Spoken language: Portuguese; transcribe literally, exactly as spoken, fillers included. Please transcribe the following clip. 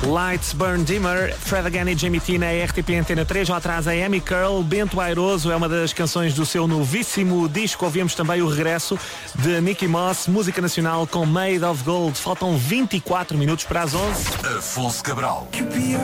Lights Burn Dimmer, Fred Again e Jamie T na R T P Antena três. Lá atrás a Amy Curl, Bento Airoso, é uma das canções do seu novíssimo disco. Ouvimos também o regresso de Mickey Moss, música nacional com Made of Gold. Faltam vinte e quatro minutos para as onze. Afonso Cabral.